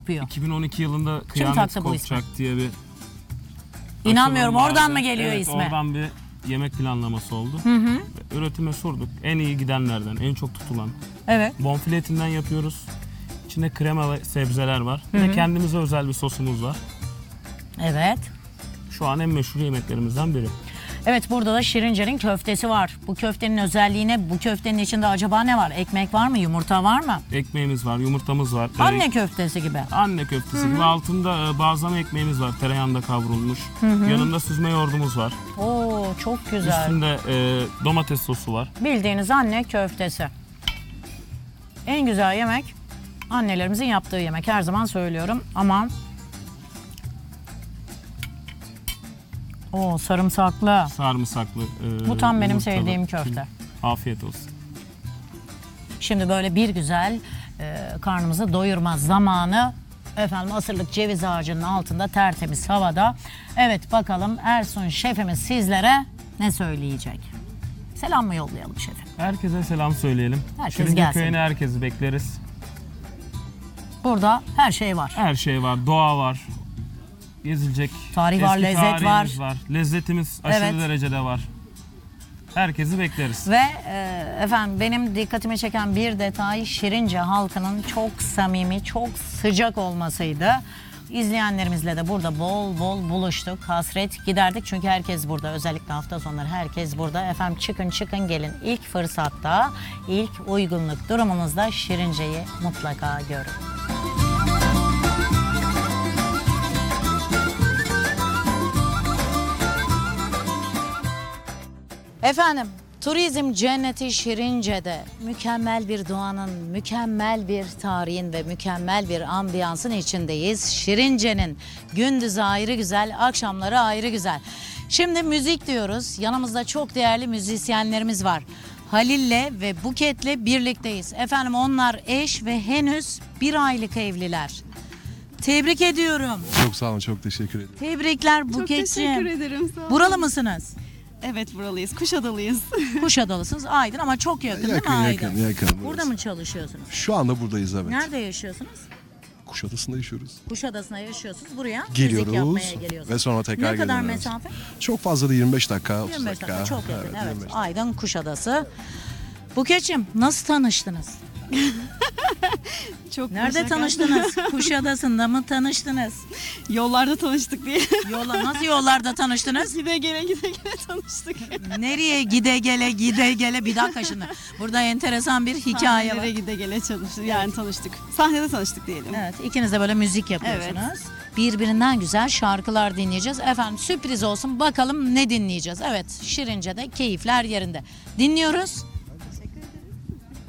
yapıyor. 2012 yılında Kim Kıyamet taktı bu Kopacak diye bir İnanmıyorum, açılım oradan vardı. mı geliyor Evet, ismi? Oradan bir yemek planlaması oldu. Üretime sorduk. En iyi gidenlerden, en çok tutulan. Evet. Bonfile etinden yapıyoruz. İçinde krema ve sebzeler var. Bir de kendimize özel bir sosumuz var. Evet. Şu an en meşhur yemeklerimizden biri. Evet, burada da Şirince'nin köftesi var. Bu köftenin özelliği ne? Bu köftenin içinde acaba ne var? Ekmek var mı? Yumurta var mı? Ekmeğimiz var, yumurtamız var. Anne köftesi gibi. Anne köftesi gibi. Altında bazlama ekmeğimiz var. Tereyağında kavrulmuş. Yanında süzme yoğurdumuz var. Oo, çok güzel. Üstünde domates sosu var. Bildiğiniz anne köftesi. En güzel yemek annelerimizin yaptığı yemek. Her zaman söylüyorum ama o sarımsaklı. Sarımsaklı. Bu tam benim yumurtalı. sevdiğim köfte. Afiyet olsun. Şimdi böyle bir güzel karnımızı doyurma zamanı. Efendim, asırlık ceviz ağacının altında tertemiz havada. Evet, bakalım Ersun şefimiz sizlere ne söyleyecek? Selam mı yollayalım şefim? Herkese selam söyleyelim. Herkes Şirince gelsin. köyüne herkesi bekleriz. Burada her şey var. Her şey var. Doğa var. Gezilecek. Tarih var, eski lezzet tarihimiz var. Lezzetimiz aşırı Evet. derecede var. Herkesi bekleriz. Ve efendim, benim dikkatimi çeken bir detay Şirince halkının çok samimi, çok sıcak olmasıydı. İzleyenlerimizle de burada bol bol buluştuk, hasret giderdik çünkü herkes burada. Özellikle hafta sonları herkes burada. Efendim, çıkın gelin, ilk fırsatta, ilk uygunluk durumunuzda Şirince'yi mutlaka görün. Efendim, turizm cenneti Şirince'de mükemmel bir doğanın, mükemmel bir tarihin ve mükemmel bir ambiyansın içindeyiz. Şirince'nin gündüzü ayrı güzel, akşamları ayrı güzel. Şimdi müzik diyoruz. Yanımızda çok değerli müzisyenlerimiz var. Halil'le ve Buket'le birlikteyiz. Efendim, onlar eş ve henüz bir aylık evliler. Tebrik ediyorum. Çok sağ olun, çok teşekkür ederim. Tebrikler Çok Buket'ciğim. teşekkür ederim. Sağ olun. Buralı mısınız? Evet, buralıyız. Kuşadalıyız. Kuşadalısınız, Aydın, ama çok yakın değil mi Aydın? Yakın. Burada burası. mı çalışıyorsunuz? Şu anda buradayız, evet. Nerede yaşıyorsunuz? Kuşadası'nda yaşıyoruz. Kuşadası'nda yaşıyorsunuz. Buraya müzik Geliyoruz yapmaya geliyorsunuz. ve sonra tekrar Ne kadar geliyoruz. mesafe? Çok fazla da 25 dakika, 30 25 dakika. Çok yakın. Evet. 25 dakika. Aydın, Kuşadası. Buket'ciğim, nasıl tanıştınız? Çok Nerede teşekkür- tanıştınız? Kuşadası'nda mı tanıştınız? Yollarda tanıştık diye. Nasıl yollarda tanıştınız? gide gele tanıştık. Nereye gide gele? Bir dakika şimdi. Burada enteresan bir hikaye var. Sahnelere gide gele çalıştık. Yani tanıştık. Sahnede tanıştık diyelim. Evet, ikiniz de böyle müzik yapıyorsunuz. Birbirinden güzel şarkılar dinleyeceğiz. Efendim, sürpriz olsun, bakalım ne dinleyeceğiz. Evet, Şirince'de keyifler yerinde. Dinliyoruz.